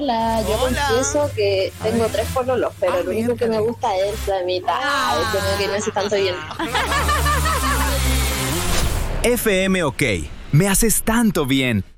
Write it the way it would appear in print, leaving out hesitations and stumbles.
Hola, yo confieso que tengo 3 pololos, pero lo único que me gusta es la mitad. Como que me hace tanto bien. FM OK. Me haces tanto bien.